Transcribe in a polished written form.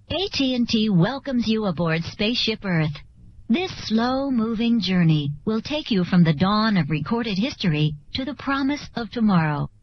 AT&T welcomes you aboard Spaceship Earth. This slow-moving journey will take you from the dawn of recorded history to the promise of tomorrow.